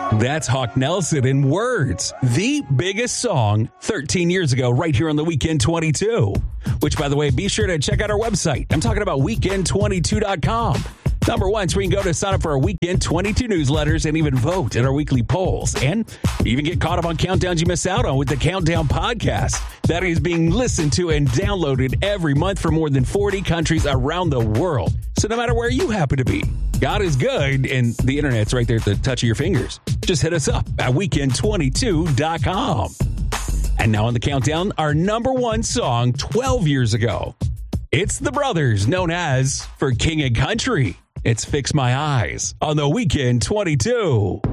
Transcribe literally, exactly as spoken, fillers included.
That's Hawk Nelson in Words, the biggest song thirteen years ago, right here on the Weekend twenty-two. Which, by the way, be sure to check out our website. I'm talking about weekend twenty-two dot com. Number one, so we can go to sign up for our Weekend twenty-two newsletters and even vote in our weekly polls. And even get caught up on countdowns you miss out on with the Countdown podcast. That is being listened to and downloaded every month from more than forty countries around the world. So no matter where you happen to be, God is good, and the internet's right there at the touch of your fingers. Just hit us up at weekend twenty-two dot com. And now on the countdown, our number one song twelve years ago. It's the brothers known as For King and Country. It's Fix My Eyes on the Weekend twenty-two.